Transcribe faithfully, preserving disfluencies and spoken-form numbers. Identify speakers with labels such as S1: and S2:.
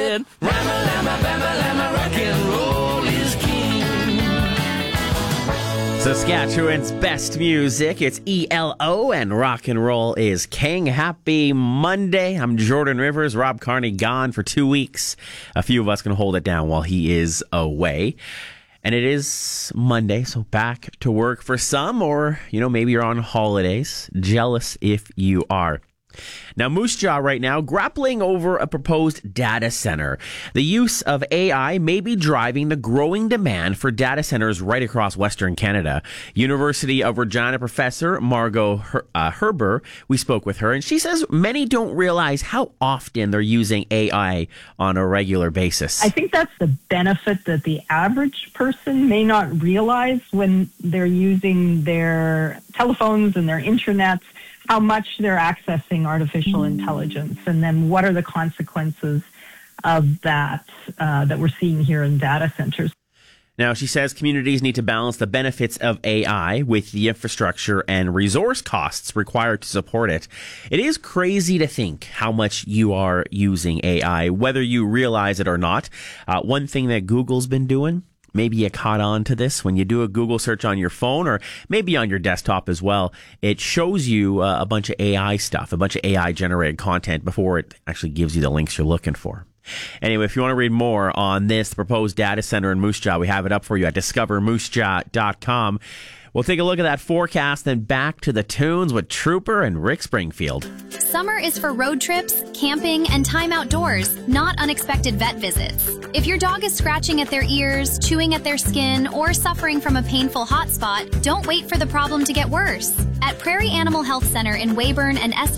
S1: in.
S2: Rama-lama, bama-lama, rock and roll is king.
S1: Saskatchewan's best music. It's E L O and rock and roll is king. Happy Monday. I'm Jordan Rivers. Rob Carney gone for two weeks. A few of us can hold it down while he is away. And it is Monday, so back to work for some, or, you know, maybe you're on holidays. Jealous if you are. Now, Moose Jaw right now grappling over a proposed data center. The use of A I may be driving the growing demand for data centers right across Western Canada. University of Regina professor Margot Her- uh, Herber, we spoke with her, and she says many don't realize how often they're using A I on a regular basis.
S3: I think that's the benefit that the average person may not realize when they're using their telephones and their internets, how much they're accessing artificial intelligence, and then what are the consequences of that uh, that we're seeing here in data centers.
S1: Now, she says communities need to balance the benefits of A I with the infrastructure and resource costs required to support it. It is crazy to think how much you are using A I, whether you realize it or not. Uh, one thing that Google's been doing, maybe you caught on to this, when you do a Google search on your phone or maybe on your desktop as well, it shows you uh, a bunch of A I stuff, a bunch of A I generated content before it actually gives you the links you're looking for. Anyway, if you want to read more on this, the proposed data center in Moose Jaw, we have it up for you at discover moose jaw dot com. We'll take a look at that forecast, then back to the tunes with Trooper and Rick Springfield.
S4: Summer is for road trips, camping, and time outdoors, not unexpected vet visits. If your dog is scratching at their ears, chewing at their skin, or suffering from a painful hot spot, don't wait for the problem to get worse. At Prairie Animal Health Center in Weyburn and